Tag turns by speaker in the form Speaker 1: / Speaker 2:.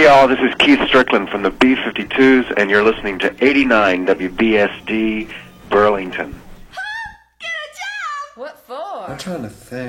Speaker 1: y'all. This is Keith Strickland from the B-52s, and you're listening to 89 WBSD Burlington.
Speaker 2: Get a job! What for?
Speaker 3: I'm trying to think.